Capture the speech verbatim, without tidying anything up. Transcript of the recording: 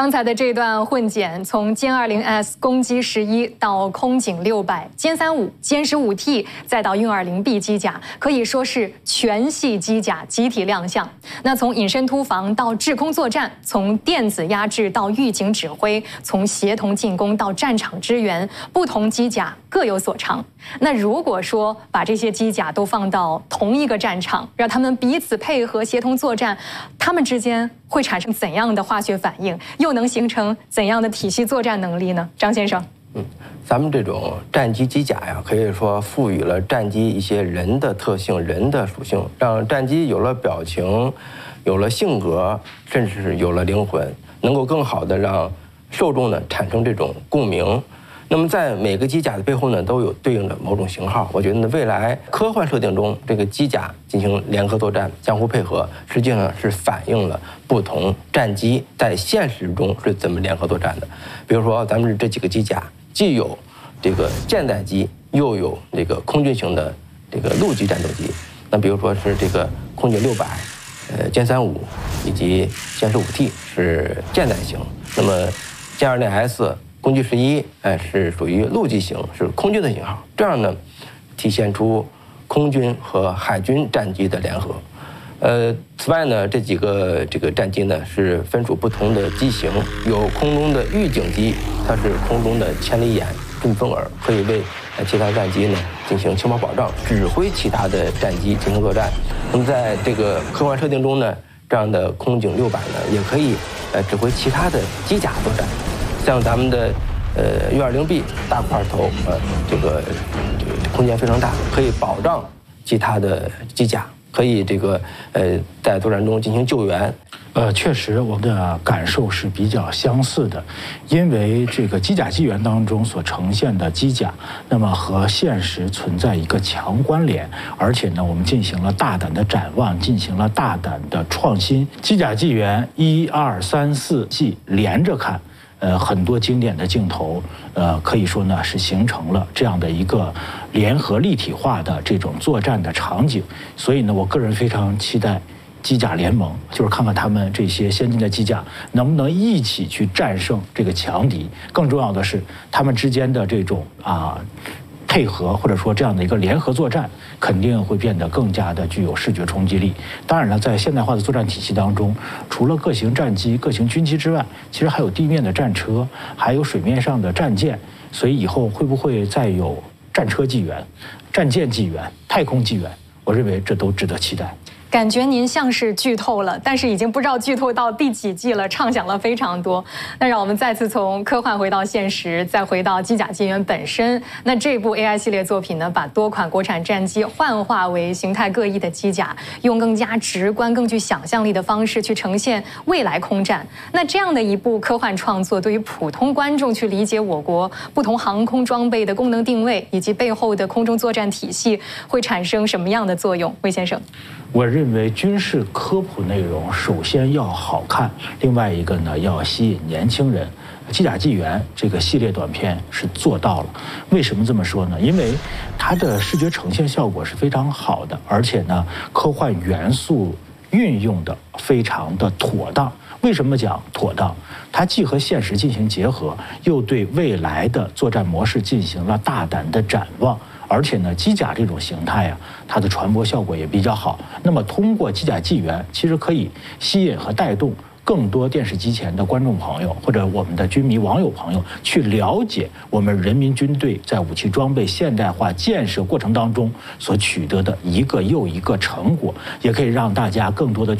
刚才的这段混剪，从歼二零 S 攻击十一到空警六百、歼三五、歼十五 T， 再到运二零 B 机甲，可以说是全系机甲集体亮相。那从隐身突防到制空作战，从电子压制到预警指挥，从协同进攻到战场支援，不同机甲各有所长。那如果说把这些机甲都放到同一个战场，让他们彼此配合协同作战，他们之间会产生怎样的化学反应？又能形成怎样的体系作战能力呢？张先生， 嗯，咱们这种战机机甲呀，可以说赋予了战机一些人的特性、人的属性，让战机有了表情，有了性格，甚至是有了灵魂，能够更好的让受众呢产生这种共鸣。那么在每个机甲的背后呢，都有对应的某种型号。我觉得呢，未来科幻设定中，这个机甲进行联合作战、相互配合，实际上是反映了不同战机在现实中是怎么联合作战的。比如说，咱们这几个机甲既有这个舰载机，又有这个空军型的这个陆基战斗机。那比如说是这个空警六百、呃歼三五以及歼十五 T 是舰载型，那么歼二零 S。攻击十一，哎，是属于陆基型，是空军的型号。这样呢，体现出空军和海军战机的联合。呃，此外呢，这几个这个战机呢是分属不同的机型，有空中的预警机，它是空中的千里眼、顺风耳，可以为其他战机呢进行情报保障，指挥其他的战机进行作战。那么在这个科幻设定中呢，这样的空警六百呢也可以呃指挥其他的机甲作战。像咱们的呃运二零 B 大块头，呃，这个这个空间非常大，可以保障其他的机甲，可以这个呃在作战中进行救援。 呃，确实，我们的感受是比较相似的，因为这个机甲纪元当中所呈现的机甲，那么和现实存在一个强关联，而且呢，我们进行了大胆的展望，进行了大胆的创新。机甲纪元一二三四季连着看。呃，很多经典的镜头，呃，可以说呢是形成了这样的一个联合立体化的这种作战的场景。所以呢，我个人非常期待机甲联盟，就是看看他们这些先进的机甲能不能一起去战胜这个强敌。更重要的是，他们之间的这种啊。配合或者说这样的一个联合作战，肯定会变得更加的具有视觉冲击力。当然了，在现代化的作战体系当中，除了各型战机、各型军机之外，其实还有地面的战车，还有水面上的战舰。所以以后会不会再有战车纪元、战舰纪元、太空纪元？我认为这都值得期待。 感觉您像是剧透了，但是已经不知道剧透到第几季了，畅想了非常多。那让我们再次从科幻回到现实，再回到机甲纪元本身。那这部 A I 系列作品呢，把多款国产战机幻化为形态各异的机甲，用更加直观、更具想象力的方式去呈现未来空战。那这样的一部科幻创作，对于普通观众去理解我国不同航空装备的功能定位以及背后的空中作战体系，会产生什么样的作用？魏先生。 我认为军事科普内容首先要好看，另外一个呢要吸引年轻人。机甲纪元这个系列短片是做到了。为什么这么说呢？因为它的视觉呈现效果是非常好的，而且呢科幻元素运用的非常的妥当。为什么讲妥当？它既和现实进行结合，又对未来的作战模式进行了大胆的展望。而且呢，机甲这种形态啊，它的传播效果也比较好。那么通过机甲纪元，其实可以吸引和带动更多电视机前的观众朋友或者我们的军迷网友朋友去了解我们人民军队在武器装备现代化建设过程当中所取得的一个又一个成果，也可以让大家更多的去